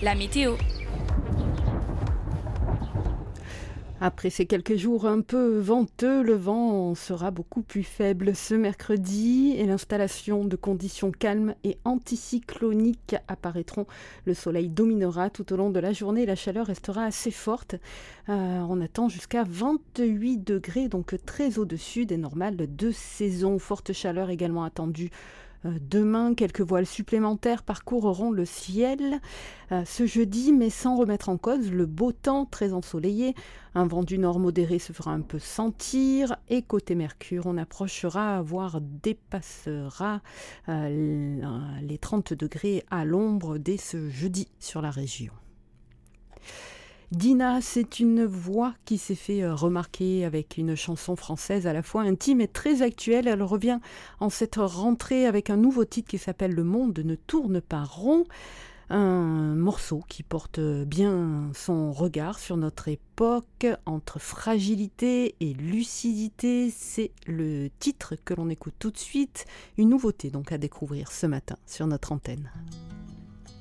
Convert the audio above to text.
la météo. Après ces quelques jours un peu venteux, le vent sera beaucoup plus faible ce mercredi et l'installation de conditions calmes et anticycloniques apparaîtront. Le soleil dominera tout au long de la journée et la chaleur restera assez forte. On attend jusqu'à 28 degrés, donc très au-dessus des normales de saison. Forte chaleur également attendue. Demain, quelques voiles supplémentaires parcourront le ciel ce jeudi, mais sans remettre en cause le beau temps très ensoleillé. Un vent du nord modéré se fera un peu sentir et côté Mercure, on approchera, voire dépassera les 30 degrés à l'ombre dès ce jeudi sur la région. Dina, c'est une voix qui s'est fait remarquer avec une chanson française à la fois intime et très actuelle. Elle revient en cette rentrée avec un nouveau titre qui s'appelle « Le monde ne tourne pas rond ». Un morceau qui porte bien son regard sur notre époque, entre fragilité et lucidité. C'est le titre que l'on écoute tout de suite. Une nouveauté donc à découvrir ce matin sur notre antenne.